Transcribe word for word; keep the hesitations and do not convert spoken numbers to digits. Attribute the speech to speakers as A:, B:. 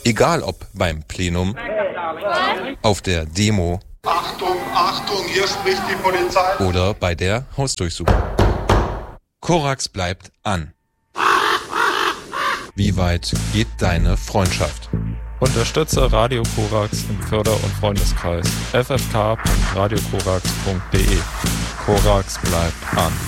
A: Egal ob beim Plenum, auf der Demo,
B: Achtung, Achtung, hier spricht die Polizei.
A: Oder bei der Hausdurchsuchung. Korax bleibt an. Wie weit geht deine Freundschaft?
C: Unterstütze Radio Korax im Förder- und Freundeskreis. f f k punkt radio korax punkt d e. Korax bleibt an.